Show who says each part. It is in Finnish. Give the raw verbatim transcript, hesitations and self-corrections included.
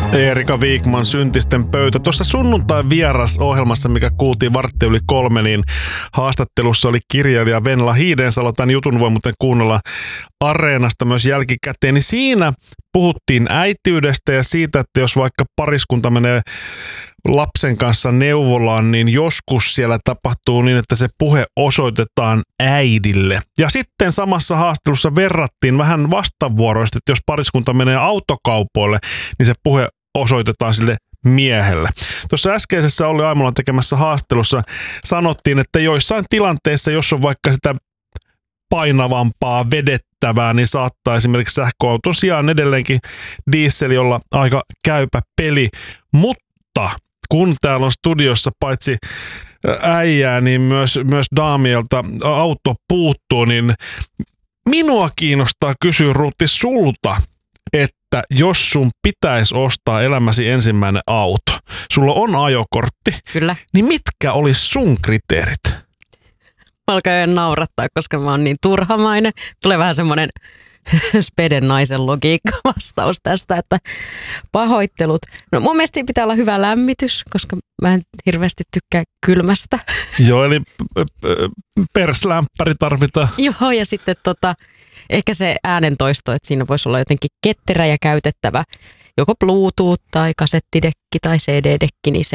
Speaker 1: Eerika Vikman, Syntisten pöytä. Tuossa sunnuntain vieras ohjelmassa, mikä kuultiin vartti yli kolme, niin haastattelussa oli kirjailija Venla Hiidensalo. Tämän jutun voi muuten kuunnella Areenasta myös jälkikäteen. Niin siinä puhuttiin äitiydestä ja siitä, että jos vaikka pariskunta menee lapsen kanssa neuvolaan, niin joskus siellä tapahtuu niin, että se puhe osoitetaan äidille. Ja sitten samassa haastattelussa verrattiin vähän vastavuoroisesti, että jos pariskunta menee autokaupoille, niin se puhe osoitetaan sille miehelle. Tuossa äskeisessä Olli Aimolan tekemässä haastattelussa sanottiin, että joissain tilanteissa, jos on vaikka sitä painavampaa vedettävää, niin saattaa esimerkiksi sähköauton sijaan edelleenkin diesel olla aika käypä peli. Mutta kun täällä on studiossa paitsi äijää, niin myös, myös daamielta auto puuttuu, niin minua kiinnostaa kysyä, Ruutti, sulta, että jos sun pitäisi ostaa elämäsi ensimmäinen auto, sulla on ajokortti,
Speaker 2: Kyllä.
Speaker 1: niin mitkä olisi sun kriteerit?
Speaker 2: Mä alkaa jo naurattaa, koska mä oon niin turhamainen. Tulee vähän semmoinen speden naisen logiikka vastaus tästä, että pahoittelut. No mun mielestä pitää olla hyvä lämmitys, koska mä en hirveästi tykkää kylmästä.
Speaker 1: Joo, eli perslämppäri tarvitaan.
Speaker 2: Joo, ja sitten tota, ehkä se äänentoisto, että siinä voisi olla jotenkin ketterä ja käytettävä joko Bluetooth tai kasettidekki tai C D-dekki, niin se